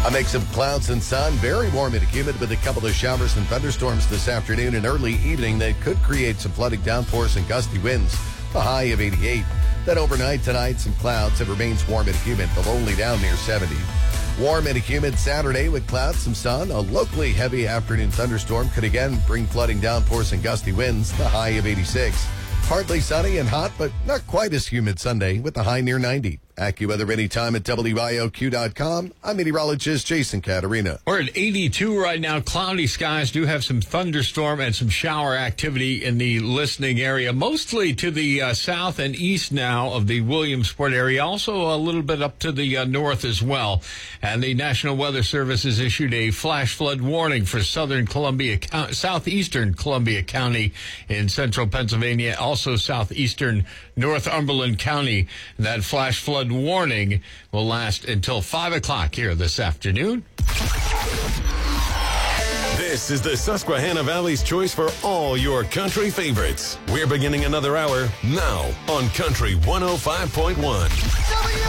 A mix of clouds and sun, very warm and humid with a couple of showers and thunderstorms this afternoon and early evening that could create some flooding downpours and gusty winds. A high of 88. Then overnight tonight, some clouds. It remains warm and humid, but only down near 70. Warm and humid Saturday with clouds, some sun. A locally heavy afternoon thunderstorm could again bring flooding downpours and gusty winds. The high of 86. Partly sunny and hot, but not quite as humid Sunday with the high near 90. AccuWeather anytime at WIOQ.com. I'm meteorologist Jason Caterina. We're at 82 right now. Cloudy skies. Do have some thunderstorm and some shower activity in the listening area, mostly to the south and east now of the Williamsport area. Also a little bit up to the north as well. And the National Weather Service has issued a flash flood warning for southeastern Columbia County in central Pennsylvania, also southeastern Northumberland County. That flash flood warning will last until 5 o'clock here this afternoon. This is the Susquehanna Valley's choice for all your country favorites. We're beginning another hour now on Country 105.1.